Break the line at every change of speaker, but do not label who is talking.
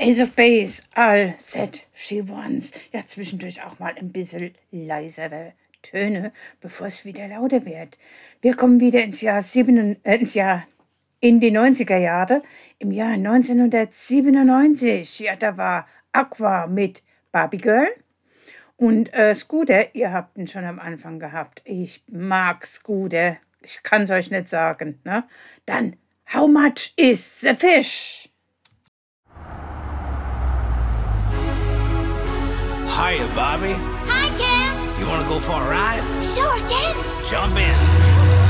Ace of Base, all said she wants. Ja, zwischendurch auch mal ein bisschen leisere Töne, bevor es wieder lauter wird. Wir kommen wieder in die 90er Jahre. Im Jahr 1997, ja, da war Aqua mit Barbie Girl. Und Scooter, ihr habt ihn schon am Anfang gehabt. Ich mag Scooter. Ich kann es euch nicht sagen. Ne? Dann, how much is the fish?
Hiya, Bobby.
Hi, Ken.
You want to go for a ride?
Sure, Ken.
Jump in.